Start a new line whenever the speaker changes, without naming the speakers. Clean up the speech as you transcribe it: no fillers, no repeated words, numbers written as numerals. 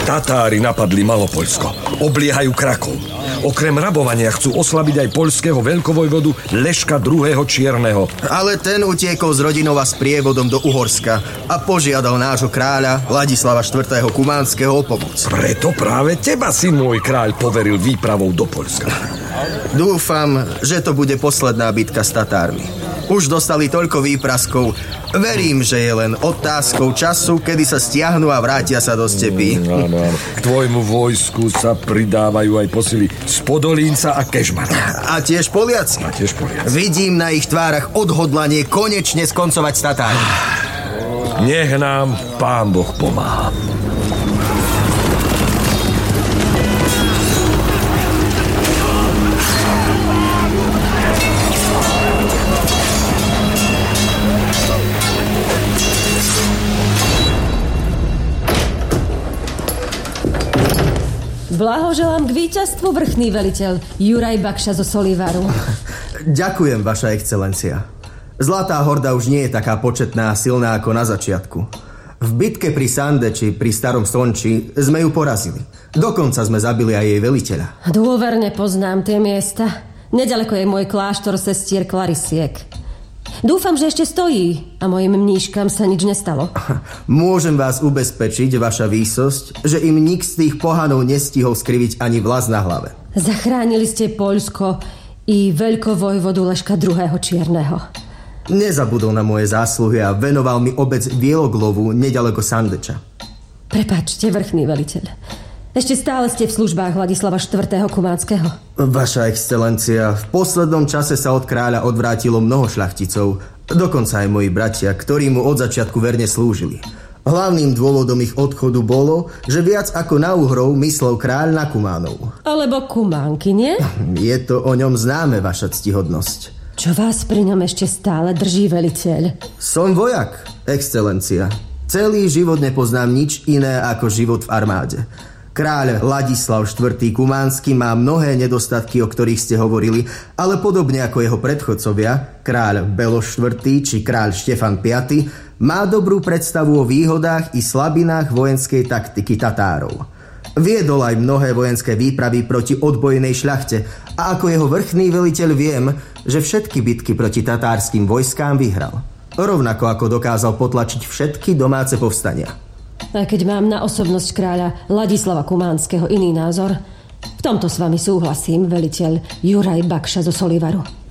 Tatári napadli Malopoľsko. Obliehajú Krakov. Okrem rabovania chcú oslabiť aj poľského veľkovojvodu Leška II. Čierneho.
Ale ten utiekol s rodinou a s prievodom do Uhorska a požiadal nášho kráľa Ladislava IV. Kumánskeho o pomoc.
Preto práve teba, syn môj kráľ, poveril výpravou do Poľska.
Dúfam, že to bude posledná bitka s Tatármi. Už dostali toľko výpraskov. Verím, že je len otázkou času, kedy sa stiahnu a vrátia sa do stepy.
Áno. K tvojmu vojsku sa pridávajú aj posily z Podolínca a Kežmana.
A tiež Poliaci. Vidím na ich tvárach odhodlanie konečne skoncovať s Tatármi.
Nech nám Pán Boh pomáha.
Blahoželám k víťazstvu, vrchný veliteľ Juraj Bakša zo Solivaru.
Ďakujem, vaša excelencia. Zlatá horda už nie je taká početná a silná ako na začiatku. V bitke pri Sandeči, pri Starom Stonči sme ju porazili. Dokonca sme zabili aj jej veliteľa.
Dôverne poznám tie miesta. Nedaleko je môj kláštor sestier Klarisiek. Dúfam, že ešte stojí a mojim mníškam sa nič nestalo.
Môžem vás ubezpečiť, vaša výsosť, že im nik z tých pohanov nestihol skriviť ani vlas na hlave.
Zachránili ste Poľsko i veľkovojvodu Leška II. Čierneho.
Nezabudol na moje zásluhy a venoval mi obec Bieloglovu nedaleko Sandeča.
Prepáčte, vrchný veliteľ. Ešte stále ste v službách Ladislava IV. Kumánskeho.
Vaša excelencia, v poslednom čase sa od kráľa odvrátilo mnoho šľachticov, dokonca aj moji bratia, ktorí mu od začiatku verne slúžili. Hlavným dôvodom ich odchodu bolo, že viac ako na Uhrov myslel kráľ na Kumánov.
Alebo Kumánky, nie?
Je to o ňom známe, vaša ctihodnosť.
Čo vás pri ňom ešte stále drží, veliteľ?
Som vojak, excelencia. Celý život nepoznám nič iné ako život v armáde. Kráľ Ladislav IV. Kumánsky má mnohé nedostatky, o ktorých ste hovorili, ale podobne ako jeho predchodcovia, kráľ Beloš IV. Či kráľ Štefan V. má dobrú predstavu o výhodách i slabinách vojenskej taktiky Tatárov. Viedol aj mnohé vojenské výpravy proti odbojenej šľachte a ako jeho vrchný veliteľ viem, že všetky bitky proti tatárskym vojskám vyhral. Rovnako ako dokázal potlačiť všetky domáce povstania.
A keď mám na osobnosť kráľa Ladislava Kumánskeho iný názor, v tomto s vami súhlasím, veliteľ Juraj Bakša zo Solivaru.